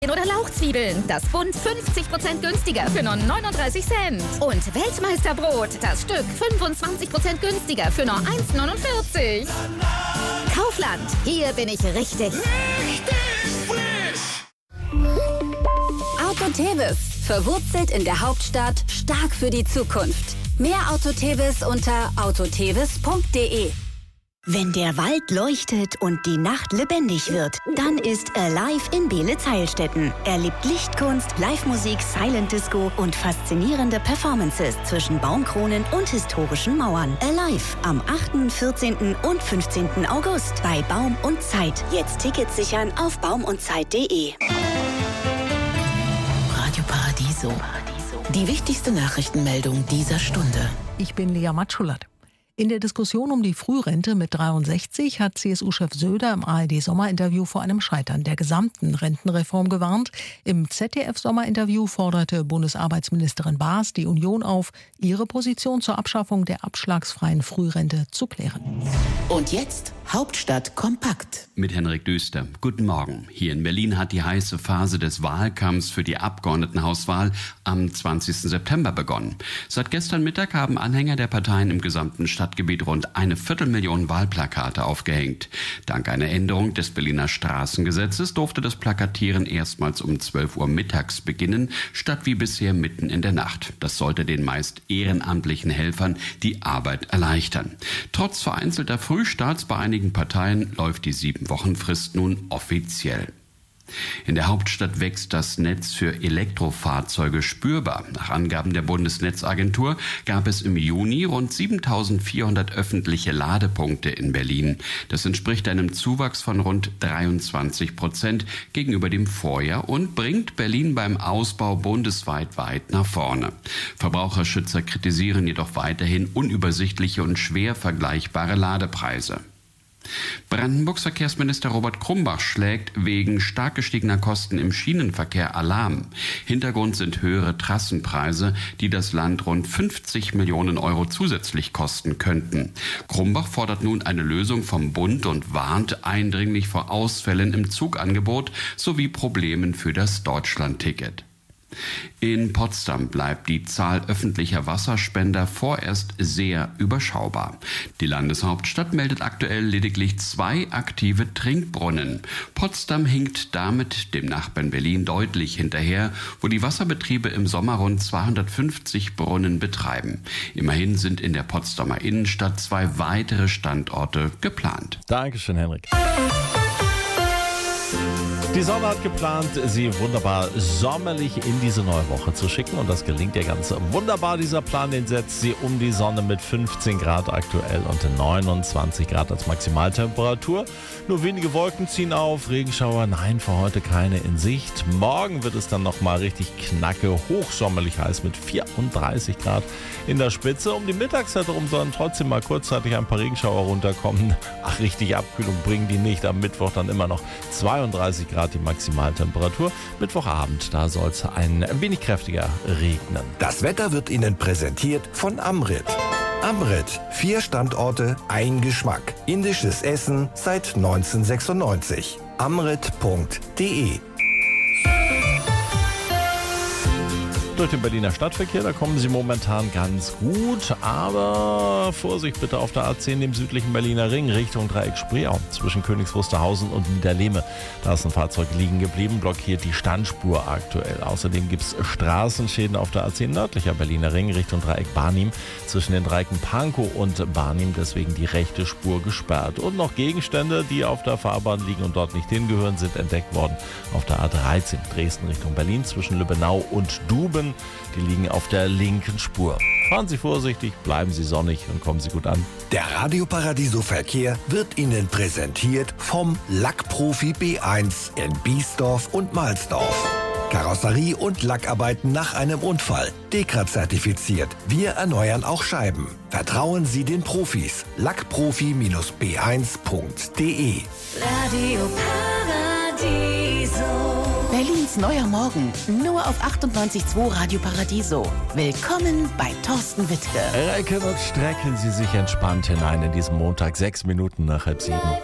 oder Lauchzwiebeln. Das Bund 50% günstiger für nur 39 Cent. Und Weltmeisterbrot, das Stück 25% günstiger für nur 1,49. Kaufland, hier bin ich richtig. Richtig frisch! Auto Tevis, verwurzelt in der Hauptstadt, stark für die Zukunft. Mehr Auto Tevis unter autotevis.de. Wenn der Wald leuchtet und die Nacht lebendig wird, dann ist Alive in Beelitz-Heilstätten. Erlebt Lichtkunst, Live-Musik, Silent Disco und faszinierende Performances zwischen Baumkronen und historischen Mauern. Alive am 8., 14. und 15. August bei Baum und Zeit. Jetzt Tickets sichern auf baumundzeit.de. Radio Paradiso. Die wichtigste Nachrichtenmeldung dieser Stunde. Ich bin Lea Matschulat. In der Diskussion um die Frührente mit 63 hat CSU-Chef Söder im ARD-Sommerinterview vor einem Scheitern der gesamten Rentenreform gewarnt. Im ZDF-Sommerinterview forderte Bundesarbeitsministerin Baas die Union auf, ihre Position zur Abschaffung der abschlagsfreien Frührente zu klären. Und jetzt Hauptstadt kompakt. Mit Henrik Düster. Guten Morgen. Hier in Berlin hat die heiße Phase des Wahlkampfs für die Abgeordnetenhauswahl am 20. September begonnen. Seit gestern Mittag haben Anhänger der Parteien im gesamten Stadtgebiet rund 250.000 Wahlplakate aufgehängt. Dank einer Änderung des Berliner Straßengesetzes durfte das Plakatieren erstmals um 12 Uhr mittags beginnen, statt wie bisher mitten in der Nacht. Das sollte den meist ehrenamtlichen Helfern die Arbeit erleichtern. Trotz vereinzelter Frühstarts bei einigen Parteien läuft die 7-Wochen-Frist nun offiziell. In der Hauptstadt wächst das Netz für Elektrofahrzeuge spürbar. Nach Angaben der Bundesnetzagentur gab es im Juni rund 7.400 öffentliche Ladepunkte in Berlin. Das entspricht einem Zuwachs von rund 23% gegenüber dem Vorjahr und bringt Berlin beim Ausbau bundesweit weit nach vorne. Verbraucherschützer kritisieren jedoch weiterhin unübersichtliche und schwer vergleichbare Ladepreise. Brandenburgs Verkehrsminister Robert Krumbach schlägt wegen stark gestiegener Kosten im Schienenverkehr Alarm. Hintergrund sind höhere Trassenpreise, die das Land rund 50 Millionen Euro zusätzlich kosten könnten. Krumbach fordert nun eine Lösung vom Bund und warnt eindringlich vor Ausfällen im Zugangebot sowie Problemen für das Deutschlandticket. In Potsdam bleibt die Zahl öffentlicher Wasserspender vorerst sehr überschaubar. Die Landeshauptstadt meldet aktuell lediglich 2 aktive Trinkbrunnen. Potsdam hinkt damit dem Nachbarn Berlin deutlich hinterher, wo die Wasserbetriebe im Sommer rund 250 Brunnen betreiben. Immerhin sind in der Potsdamer Innenstadt 2 weitere Standorte geplant. Dankeschön, Henrik. Die Sonne hat geplant, sie wunderbar sommerlich in diese neue Woche zu schicken. Und das gelingt ihr ganz wunderbar. Dieser Plan, den setzt sie um die Sonne mit 15 Grad aktuell und 29 Grad als Maximaltemperatur. Nur wenige Wolken ziehen auf, Regenschauer, nein, für heute keine in Sicht. Morgen wird es dann nochmal richtig knacke, hochsommerlich heiß mit 34 Grad in der Spitze. Um die Mittagszeit herum sollen trotzdem mal kurzzeitig ein paar Regenschauer runterkommen. Ach, richtig Abkühlung bringen die nicht. Am Mittwoch dann immer noch 32 Grad die Maximaltemperatur. Mittwochabend, da soll es ein wenig kräftiger regnen. Das Wetter wird Ihnen präsentiert von Amrit. Amrit, 4 Standorte, ein Geschmack. Indisches Essen seit 1996. amrit.de. Durch den Berliner Stadtverkehr, da kommen sie momentan ganz gut, aber Vorsicht bitte auf der A10 dem südlichen Berliner Ring Richtung Dreieck Spreeau zwischen Königs Wusterhausen und Niederlehme. Da ist ein Fahrzeug liegen geblieben, blockiert die Standspur aktuell. Außerdem gibt es Straßenschäden auf der A10 nördlicher Berliner Ring Richtung Dreieck Barnim zwischen den Dreiecken Pankow und Barnim, deswegen die rechte Spur gesperrt. Und noch Gegenstände, die auf der Fahrbahn liegen und dort nicht hingehören, sind entdeckt worden auf der A13 Dresden Richtung Berlin zwischen Lübbenau und Duben. Die liegen auf der linken Spur. Fahren Sie vorsichtig, bleiben Sie sonnig und kommen Sie gut an. Der Radio Paradiso Verkehr wird Ihnen präsentiert vom Lackprofi B1 in Biesdorf und Mahlsdorf. Karosserie und Lackarbeiten nach einem Unfall. DEKRA zertifiziert. Wir erneuern auch Scheiben. Vertrauen Sie den Profis. Lackprofi-b1.de. Radio Paradiso. Berlins neuer Morgen. Nur auf 98.2 Radio Paradiso. Willkommen bei Thorsten Wittke. Recken und strecken Sie sich entspannt hinein in diesen Montag, 6 Minuten nach 6:30.